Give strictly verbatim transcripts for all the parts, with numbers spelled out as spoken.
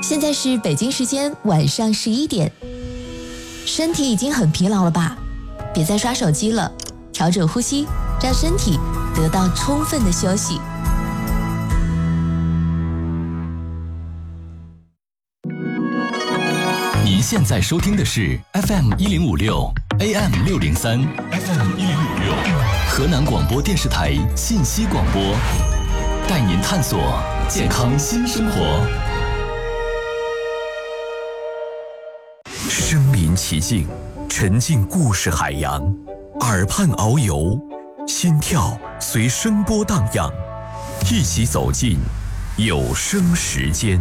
现在是北京时间晚上十一点，身体已经很疲劳了吧？别再刷手机了，调整呼吸，让身体得到充分的休息。 您现在收听的是 F M 一零五六 A M 六零三 F M 一零五六河南广播电视台信息广播，带您探索健康新生活。 身临其境，沉浸故事海洋，耳畔遨游，心跳随声波荡漾，一起走进有声时间。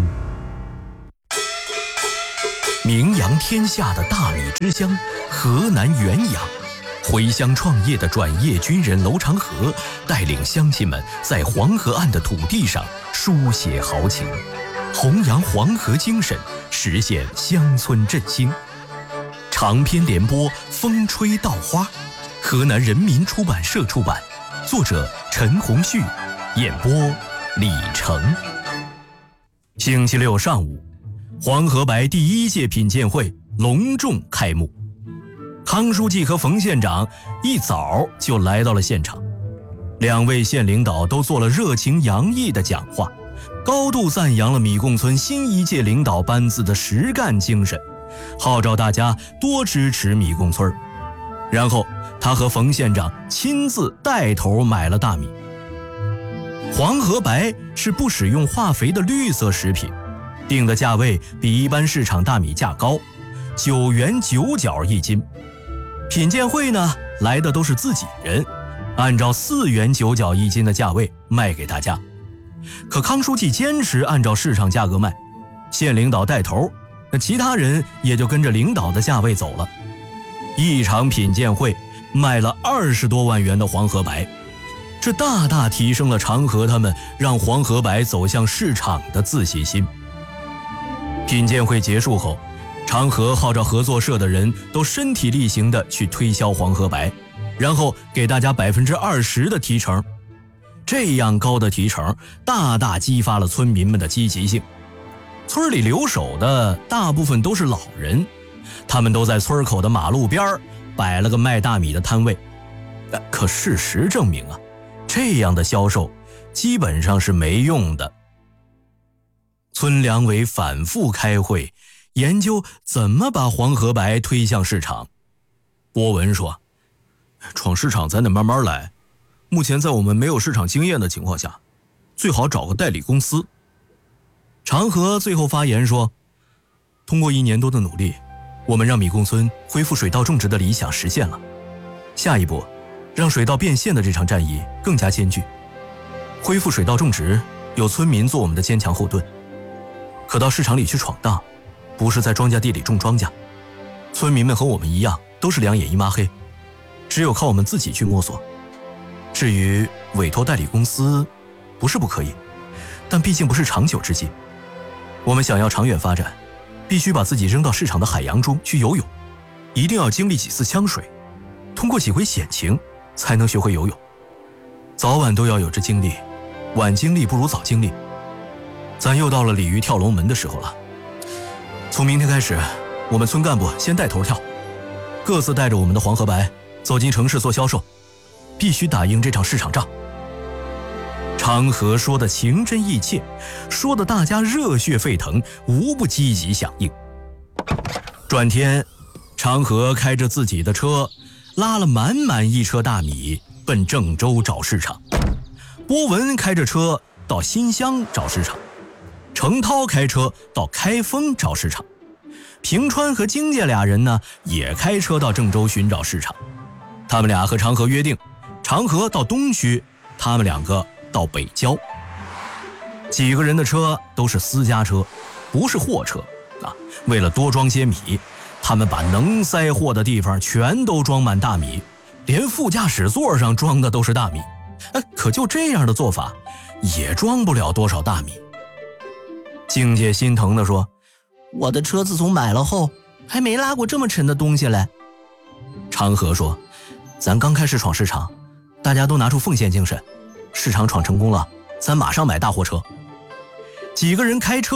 名扬天下的大米之乡河南原阳，回乡创业的转业军人娄长河带领乡亲们在黄河岸的土地上书写豪情，弘扬黄河精神，实现乡村振兴。长篇联播《风吹稻花》，河南人民出版社出版，作者陈红旭，演播李成。星期六上午，黄河白第一届品鉴会隆重开幕。康书记和冯县长一早就来到了现场，两位县领导都做了热情洋溢的讲话，高度赞扬了米贡村新一届领导班子的实干精神，号召大家多支持米贡村。然后他和冯县长亲自带头买了大米。黄河白是不使用化肥的绿色食品，定的价位比一般市场大米价高，九元九角一斤。品鉴会呢，来的都是自己人，按照四元九角一斤的价位卖给大家。可康书记坚持按照市场价格卖，县领导带头，那其他人也就跟着领导的价位走了。一场品鉴会卖了二十多万元的黄河白，这大大提升了长河他们让黄河白走向市场的自信心。品鉴会结束后，长河号召合作社的人都身体力行地去推销黄河白，然后给大家百分之二十的提成。这样高的提成大大激发了村民们的积极性。村里留守的大部分都是老人，他们都在村口的马路边摆了个卖大米的摊位。可事实证明啊，这样的销售基本上是没用的。村两委反复开会，研究怎么把黄河白推向市场。波文说，闯市场咱得慢慢来，目前在我们没有市场经验的情况下，最好找个代理公司。长河最后发言说，通过一年多的努力，我们让米贡村恢复水稻种植的理想实现了。下一步，让水稻变现的这场战役更加艰巨。恢复水稻种植，有村民做我们的坚强后盾。可到市场里去闯荡，不是在庄稼地里种庄稼。村民们和我们一样，都是两眼一抹黑，只有靠我们自己去摸索。至于委托代理公司，不是不可以，但毕竟不是长久之计。我们想要长远发展，必须把自己扔到市场的海洋中去游泳，一定要经历几次呛水，通过几回险情，才能学会游泳。早晚都要有这经历，晚经历不如早经历。咱又到了鲤鱼跳龙门的时候了。从明天开始，我们村干部先带头跳，各自带着我们的黄河白走进城市做销售，必须打赢这场市场仗。长河说的情真意切，说的大家热血沸腾，无不积极响应。转天，长河开着自己的车，拉了满满一车大米奔郑州找市场。波文开着车到新乡找市场，程涛开车到开封找市场，平川和京介俩人呢也开车到郑州寻找市场。他们俩和长河约定，长河到东区，他们两个到北郊。几个人的车都是私家车，不是货车啊。为了多装些米，他们把能塞货的地方全都装满大米，连副驾驶座上装的都是大米。哎，可就这样的做法，也装不了多少大米。静姐心疼地说， 我的车自从买了后，还没拉过这么沉的东西来。 长河说，咱刚开始闯市场，大家都拿出奉献精神，市场闯成功了，咱马上买大货车。几个人开车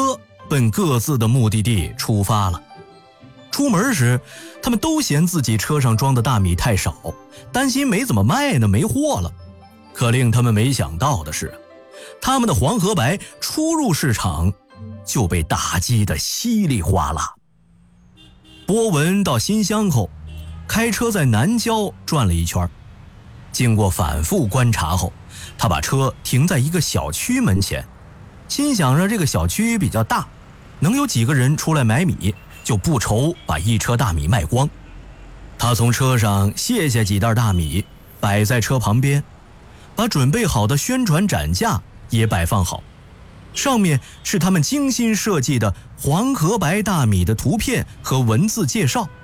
奔各自的目的地出发了。出门时，他们都嫌自己车上装的大米太少，担心没怎么卖呢，没货了。可令他们没想到的是，他们的黄河白初入市场就被打击得稀里哗啦。波纹到新乡后，开车在南郊转了一圈，经过反复观察后，他把车停在一个小区门前，心想着这个小区比较大，能有几个人出来买米，就不愁把一车大米卖光。他从车上卸下几袋大米，摆在车旁边，把准备好的宣传展架也摆放好，上面是他们精心设计的黄河白大米的图片和文字介绍。